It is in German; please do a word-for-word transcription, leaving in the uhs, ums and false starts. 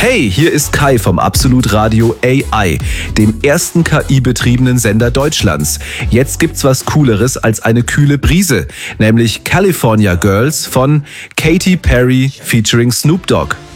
Hey, hier ist Kai vom Absolut Radio A I, dem ersten K I-betriebenen Sender Deutschlands. Jetzt gibt's was Cooleres als eine kühle Brise, nämlich California Girls von Katy Perry featuring Snoop Dogg.